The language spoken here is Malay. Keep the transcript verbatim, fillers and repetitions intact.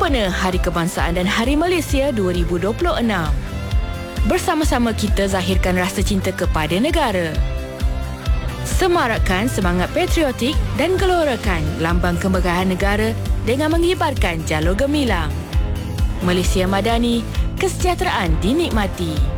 sempena Hari Kebangsaan dan Hari Malaysia dua ribu dua puluh enam. Bersama-sama kita zahirkan rasa cinta kepada negara. Semarakkan semangat patriotik dan gelorakan lambang kemegahan negara dengan mengibarkan jalur gemilang. Malaysia Madani, kesejahteraan dinikmati.